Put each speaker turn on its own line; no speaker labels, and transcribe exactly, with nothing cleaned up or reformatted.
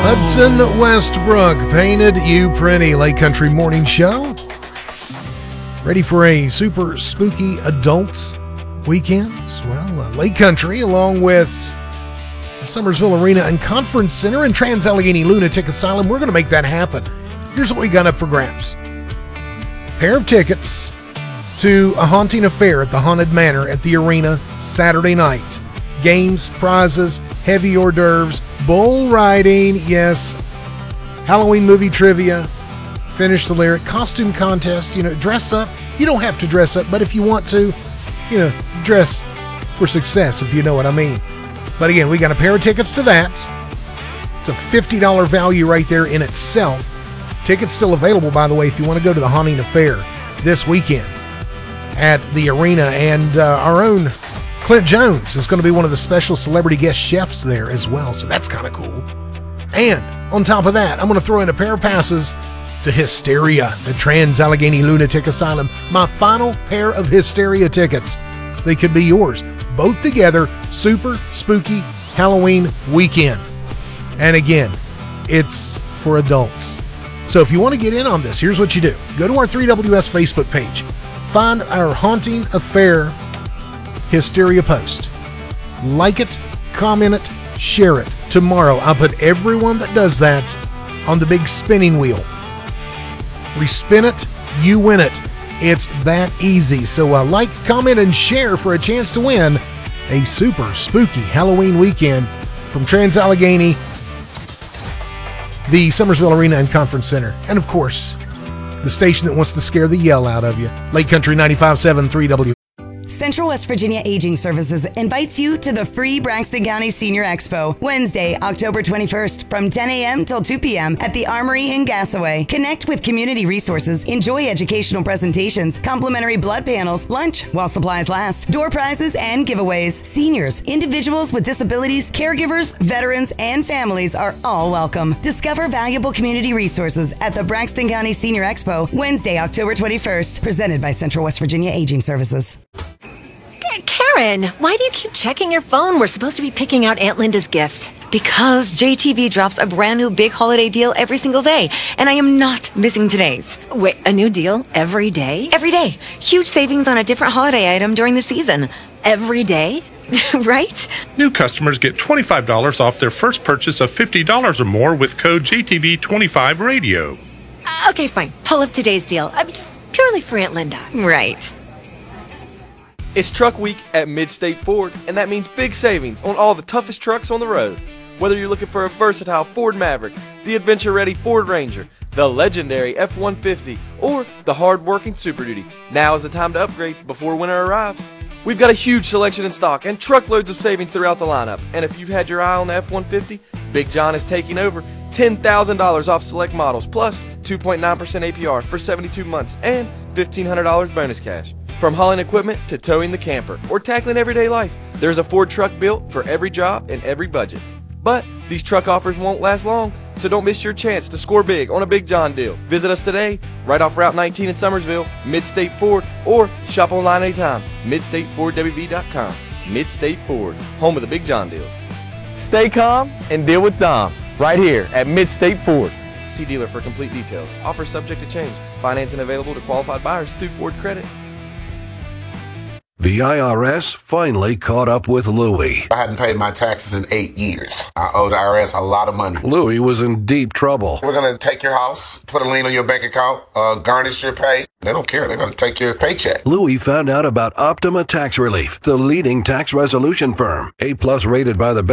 Hudson Westbrook, Painted You Pretty, Lake Country Morning Show. Ready for a super spooky adult weekend? Well, uh, Lake Country, along with the Summersville Arena and Conference Center and Trans-Allegheny Lunatic Asylum, we're going to make that happen. Here's what we got up for grabs. Pair of tickets to a haunting affair at the Haunted Manor at the arena Saturday night. Games, prizes, heavy hors d'oeuvres, bull riding, yes, Halloween movie trivia, finish the lyric, costume contest, you know, dress up. You don't have to dress up, but if you want to, you know, dress for success, if you know what I mean. But again, we got a pair of tickets to that. It's a fifty dollars value right there in itself. Tickets still available, by the way, if you want to go to the Haunting Affair this weekend at the arena. And uh, our own Clint Jones is going to be one of the special celebrity guest chefs there as well, so that's kind of cool. And on top of that, I'm going to throw in a pair of passes to Hysteria, the Trans-Allegheny Lunatic Asylum. My final pair of Hysteria tickets. They could be yours. Both together, super spooky Halloween weekend. And again, it's for adults. So if you want to get in on this, here's what you do. Go to our three W S Facebook page. Find our Haunting Affair Hysteria post. Like it, comment it, share it. Tomorrow, I'll put everyone that does that on the big spinning wheel. We spin it, you win it. It's that easy. So uh, like, comment, and share for a chance to win a super spooky Halloween weekend from Trans-Allegheny, the Summersville Arena and Conference Center, and of course, the station that wants to scare the yell out of you. Lake Country ninety-five point seven three W.
Central West Virginia Aging Services invites you to the free Braxton County Senior Expo, Wednesday, October twenty-first, from ten a.m. till two p.m. at the Armory in Gassaway. Connect with community resources, enjoy educational presentations, complimentary blood panels, lunch while supplies last, door prizes, and giveaways. Seniors, individuals with disabilities, caregivers, veterans, and families are all welcome. Discover valuable community resources at the Braxton County Senior Expo, Wednesday, October twenty-first, presented by Central West Virginia Aging Services.
Karen, why do you keep checking your phone? We're supposed to be picking out Aunt Linda's gift.
Because J T V drops a brand new big holiday deal every single day, and I am not missing today's.
Wait, a new deal every day?
Every day. Huge savings on a different holiday item during the season.
Every day?
Right?
New customers get twenty-five dollars off their first purchase of fifty dollars or more with code J T V twenty-five radio.
Uh, okay, fine. Pull up today's deal. I mean, purely for Aunt Linda.
Right.
It's Truck Week at Mid-State Ford, and that means big savings on all the toughest trucks on the road. Whether you're looking for a versatile Ford Maverick, the adventure-ready Ford Ranger, the legendary F one fifty, or the hard-working Super Duty, now is the time to upgrade before winter arrives. We've got a huge selection in stock and truckloads of savings throughout the lineup, and if you've had your eye on the F one fifty, Big John is taking over ten thousand dollars off select models, plus two point nine percent A P R for seventy-two months and fifteen hundred dollars bonus cash. From hauling equipment to towing the camper or tackling everyday life, there's a Ford truck built for every job and every budget. But these truck offers won't last long, so don't miss your chance to score big on a Big John deal. Visit us today, right off Route nineteen in Summersville, Mid-State Ford, or shop online anytime, mid state ford w v dot com. Mid-State Ford, home of the Big John deals. Stay calm and deal with Dom, right here at Mid-State Ford. See dealer for complete details. Offer subject to change. Financing available to qualified buyers through Ford Credit.
The I R S finally caught up with Louie.
I hadn't paid my taxes in eight years. I owed the I R S a lot of money.
Louie was in deep trouble.
We're going to take your house, put a lien on your bank account, uh, garnish your pay. They don't care. They're going to take your paycheck.
Louie found out about Optima Tax Relief, the leading tax resolution firm. A-plus rated by the